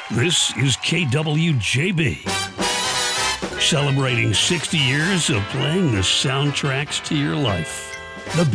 This is KWJB, celebrating 60 years of playing the soundtracks to your life. The